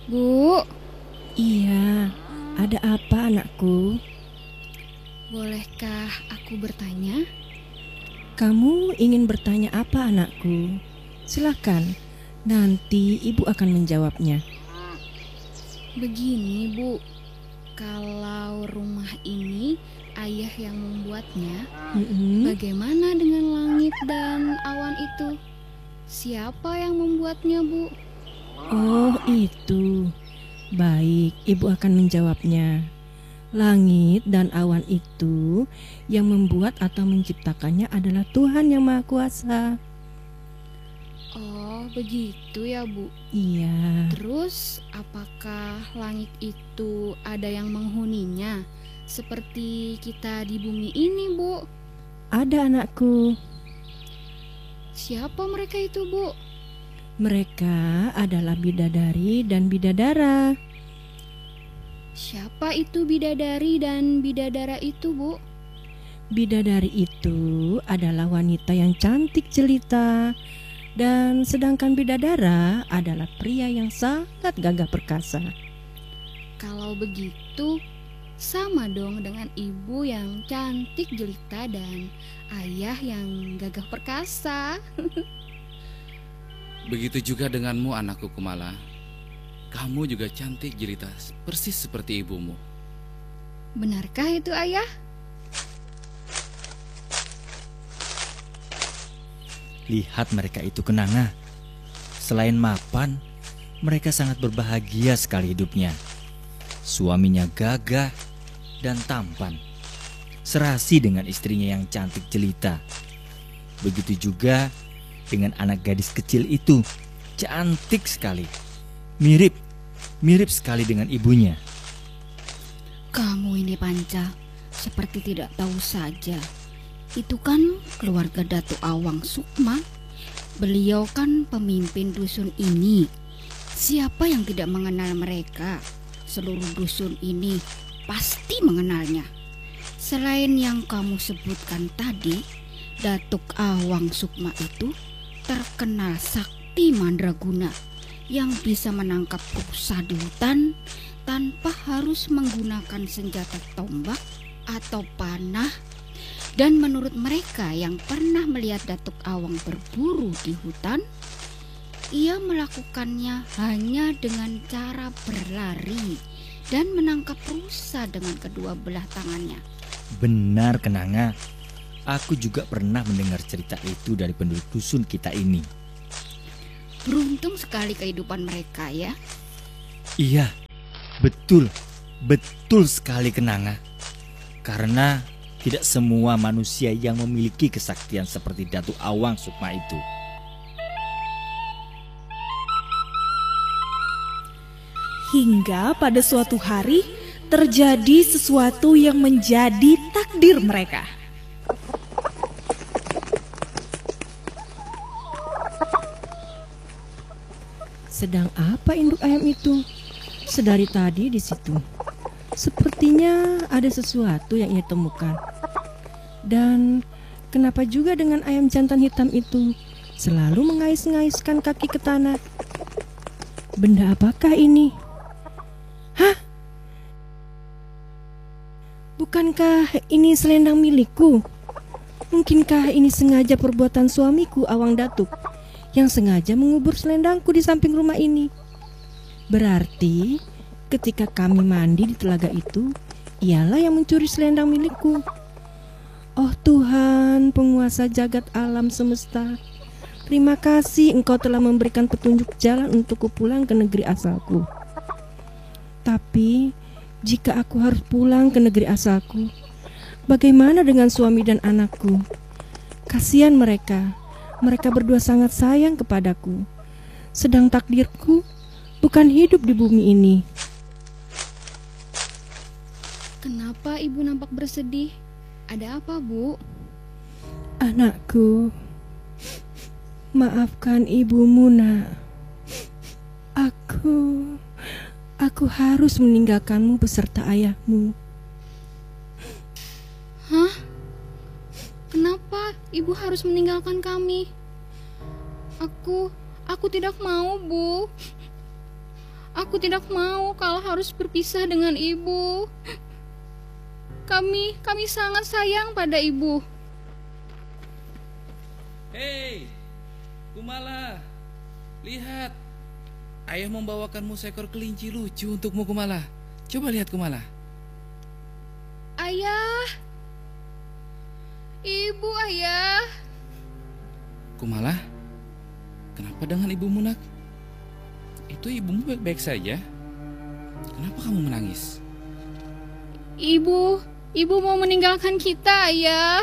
Bu, Iya, ada apa anakku? bolehkah aku bertanya? Kamu ingin bertanya apa anakku? Silakan, nanti ibu akan menjawabnya. Begini, Bu. Kalau rumah ini ayah yang membuatnya, Mm-mm. bagaimana dengan langit dan awan itu? Siapa yang membuatnya, Bu? Oh itu, baik ibu akan menjawabnya. Langit dan awan itu yang membuat atau menciptakannya adalah Tuhan yang Maha Kuasa. Oh, begitu ya, Bu. Iya, Terus, apakah langit itu ada yang menghuninya? Seperti kita di bumi ini, Bu. ada anakku. Siapa mereka itu, Bu? Mereka adalah bidadari dan bidadara. Siapa itu bidadari dan bidadara itu, Bu? Bidadari itu adalah wanita yang cantik jelita, dan sedangkan bidadara adalah pria yang sangat gagah perkasa. Kalau begitu, sama dong dengan ibu yang cantik jelita dan ayah yang gagah perkasa. Begitu juga denganmu, anakku Kumala. Kamu juga cantik jelita, persis seperti ibumu. Benarkah itu, ayah? Lihat mereka itu, Kenanga. Selain mapan, mereka sangat berbahagia sekali hidupnya. Suaminya gagah dan tampan, serasi dengan istrinya yang cantik jelita. Begitu juga dengan anak gadis kecil itu, cantik sekali. Mirip sekali dengan ibunya. Kamu ini Panca, seperti tidak tahu saja. Itu kan keluarga Datuk Awang Sukma. Beliau kan pemimpin dusun ini. Siapa yang tidak mengenal mereka? Seluruh dusun ini pasti mengenalnya. Selain yang kamu sebutkan tadi, Datuk Awang Sukma itu terkenal sakti mandraguna yang bisa menangkap rusa di hutan tanpa harus menggunakan senjata tombak atau panah. Dan menurut mereka yang pernah melihat Datuk Awang berburu di hutan, ia melakukannya hanya dengan cara berlari dan menangkap rusa dengan kedua belah tangannya. Benar, Kenanga. Aku juga pernah mendengar cerita itu dari penduduk dusun kita ini. Beruntung sekali kehidupan mereka ya. Iya, betul sekali, Kenanga. Karena tidak semua manusia yang memiliki kesaktian seperti Datuk Awang Sukma itu. Hingga pada suatu hari terjadi sesuatu yang menjadi takdir mereka. Sedang apa induk ayam itu? Sedari tadi di situ. Sepertinya ada sesuatu yang ia temukan. Dan kenapa juga dengan ayam jantan hitam itu selalu mengais-ngaiskan kaki ke tanah? Benda apakah ini? Hah? Bukankah ini selendang milikku? Mungkinkah ini sengaja perbuatan suamiku, Awang Datuk, yang sengaja mengubur selendangku di samping rumah ini? Berarti ketika kami mandi di telaga itu, ialah yang mencuri selendang milikku. Oh Tuhan, penguasa jagat alam semesta, terima kasih Engkau telah memberikan petunjuk jalan untukku pulang ke negeri asalku. Tapi jika aku harus pulang ke negeri asalku, bagaimana dengan suami dan anakku? Kasihan mereka. Mereka berdua sangat sayang kepadaku. Sedang takdirku bukan hidup di bumi ini. Kenapa ibu nampak bersedih? Ada apa, Bu? Anakku, maafkan ibumu, nak. Aku harus meninggalkanmu beserta ayahmu. Hah? Kenapa ibu harus meninggalkan kami? Aku tidak mau, Bu. Aku tidak mau kalau harus berpisah dengan ibu. Kami sangat sayang pada ibu. Hei, Kumala, lihat. Ayah membawakanmu seekor kelinci lucu untukmu, Kumala. Coba lihat, Kumala. Ayah. Ibu, ayah. Kumala, kenapa dengan ibumu, nak? Itu ibumu baik-baik saja. Kenapa kamu menangis? Ibu mau meninggalkan kita, ayah.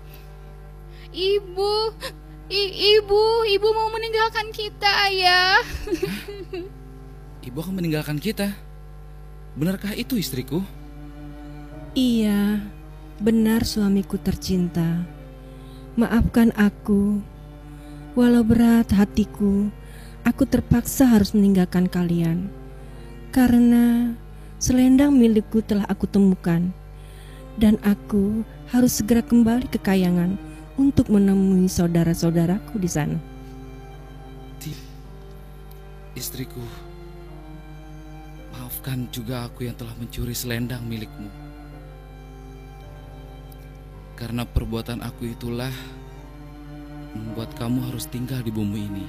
Ibu mau meninggalkan kita, ayah. Ibu akan meninggalkan kita? Benarkah itu, istriku? Iya, benar suamiku tercinta. Maafkan aku. Walau berat hatiku, aku terpaksa harus meninggalkan kalian. Karena selendang milikku telah aku temukan. Dan aku harus segera kembali ke Kayangan untuk menemui saudara-saudaraku di sana. Istriku, maafkan juga aku yang telah mencuri selendang milikmu. Karena perbuatan aku itulah membuat kamu harus tinggal di bumi ini.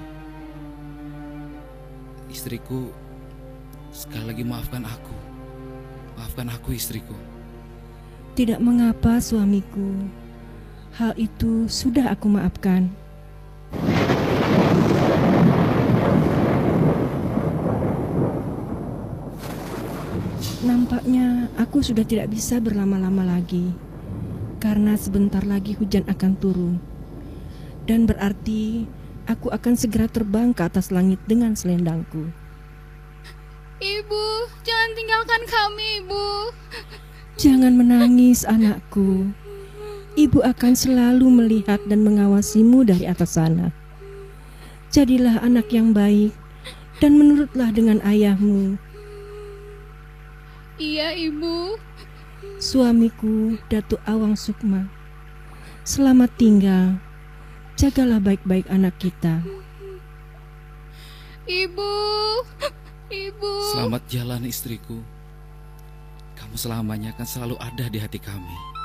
Istriku, sekali lagi maafkan aku. Maafkan aku, istriku. Tidak mengapa suamiku. Hal itu sudah aku maafkan. Nampaknya aku sudah tidak bisa berlama-lama lagi. Karena sebentar lagi hujan akan turun. Dan berarti aku akan segera terbang ke atas langit dengan selendangku. Ibu, jangan tinggalkan kami, Ibu. Jangan menangis, anakku. Ibu akan selalu melihat dan mengawasimu dari atas sana. Jadilah anak yang baik dan menurutlah dengan ayahmu. Iya, Ibu. Suamiku, Datuk Awang Sukma. Selamat tinggal. Jagalah baik-baik anak kita. Ibu. Selamat jalan, istriku. Kamu selamanya akan selalu ada di hati kami.